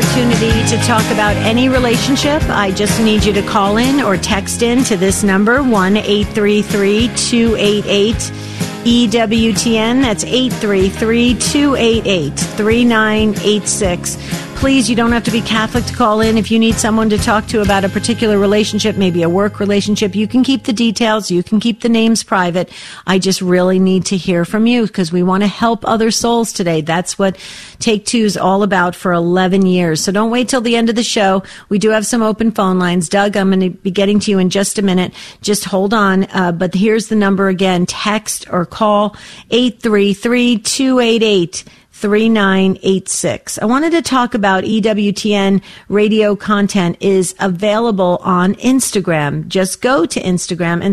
opportunity to talk about any relationship. I just need you to call in or text in to this number, 1-833-288-EWTN. That's 833-288-3986. Please, you don't have to be Catholic to call in. If you need someone to talk to about a particular relationship, maybe a work relationship, you can keep the details. You can keep the names private. I just really need to hear from you because we want to help other souls today. That's what Take Two is all about for 11 years. So don't wait till the end of the show. We do have some open phone lines. Doug, I'm going to be getting to you in just a minute. Just hold on. But here's the number again. Text or call 833-288-3986. I wanted to talk about EWTN radio content is available on Instagram. Just go to Instagram and